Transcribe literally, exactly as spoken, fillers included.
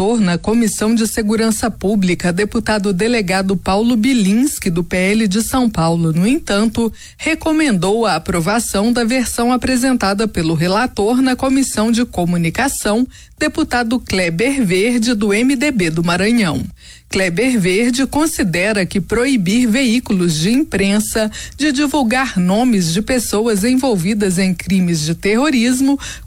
relator na Comissão de Segurança Pública, deputado delegado Paulo Bilinski, do P L de São Paulo, no entanto, recomendou a aprovação da versão apresentada pelo relator na Comissão de Comunicação, deputado Kleber Verde, do M D B do Maranhão. Kleber Verde considera que proibir veículos de imprensa de divulgar nomes de pessoas envolvidas em crimes de terrorismo